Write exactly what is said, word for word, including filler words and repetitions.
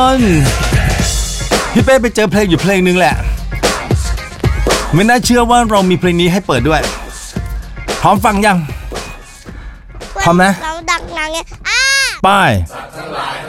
พี่เป้ไปเจอเพลงอยู่เพลงนึงแหละไม่น่าเชื่อว่าเรามีเพลงนี้ให้เปิดด้วยพร้อมฟังยังพร้อมนะเราดักนางไงป้าย